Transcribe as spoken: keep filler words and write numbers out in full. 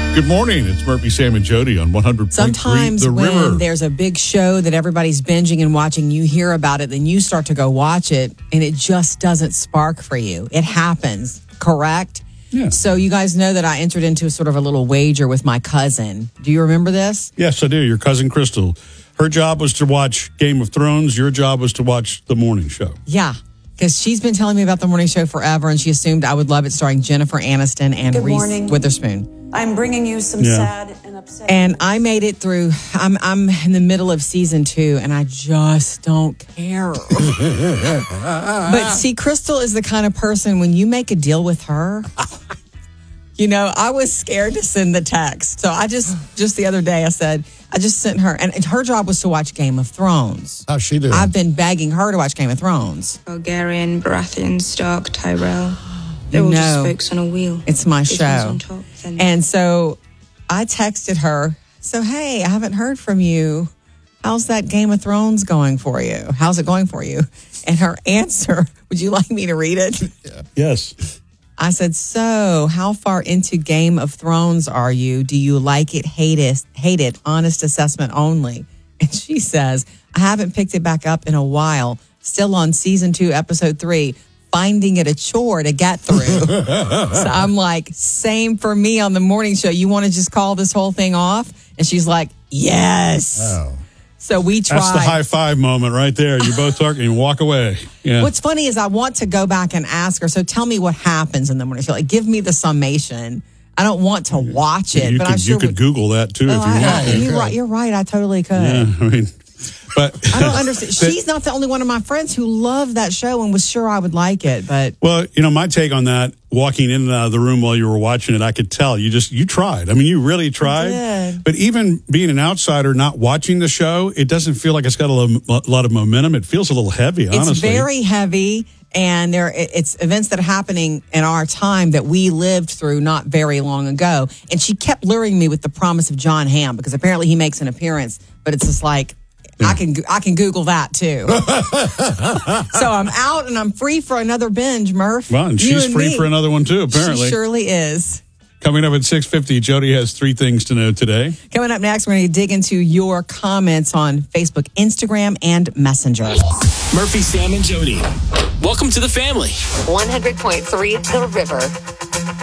Good morning. It's Murphy, Sam, and Jody on one hundred point three Sometimes The when River. there's a big show that everybody's binging and watching, you hear about it, then you start to go watch it, and it just doesn't spark for you. It happens, correct? Yeah. So you guys know that I entered into sort of a little wager with my cousin. Do you remember this? Yes, I do. Your cousin Crystal. Her job was to watch Game of Thrones. Your job was to watch the morning show. Yeah, because she's been telling me about the morning show forever, and she assumed I would love it, starring Jennifer Aniston and Good Reese morning. Witherspoon. I'm bringing you some Yeah. sad and upsetting. And I made it through. I'm I'm in the middle of season two, and I just don't care. But see, Crystal is the kind of person, when you make a deal with her, you know, I was scared to send the text. So I just, just the other day, I said, I just sent her, and, and her job was to watch Game of Thrones. How's she doing? I've been begging her to watch Game of Thrones. Targaryen, Baratheon, Stark, Tyrell. They're all No. just spokes on a wheel. It's my This show. one's on top, then- And so I texted her, so, hey, I haven't heard from you. How's that Game of Thrones going for you? How's it going for you? And her answer, would you like me to read it? Yes. I said, so how far into Game of Thrones are you? Do you like it, hate it, hate it, honest assessment only? And she says, I haven't picked it back up in a while. Still on season two, episode three. Finding it a chore to get through. So I'm like, same for me on the morning show. You want to just call this whole thing off? And she's like, yes. Oh. So we tried. That's the high five moment right there. You both talk and you walk away. Yeah. What's funny is I want to go back and ask her, so tell me what happens in the morning show. Like, give me the summation. I don't want to watch it, you but could, I'm sure you could we- Google that too Oh, if you I- want. I- to. you're right. You're right. I totally could. Yeah, I mean, but I don't understand. She's not the only one of my friends who loved that show and was sure I would like it. But well, you know, my take on that, walking in and out of the room while you were watching it, I could tell you just you tried. I mean, you really tried. did. But even being an outsider, not watching the show, it doesn't feel like it's got a lo- a lot of momentum. It feels a little heavy. Honestly, it's very heavy. And there, it's events that are happening in our time that we lived through not very long ago. And she kept luring me with the promise of John Hamm, because apparently he makes an appearance. But it's just like, I can I can Google that too. So I'm out and I'm free for another binge, Murph. Well, and You she's and free me. for another one too. Apparently, She surely is. Coming up at six fifty, Jody has three things to know today. Coming up next, we're going to dig into your comments on Facebook, Instagram, and Messenger. Murphy, Sam, and Jody. Welcome to the family. one hundred point three The River.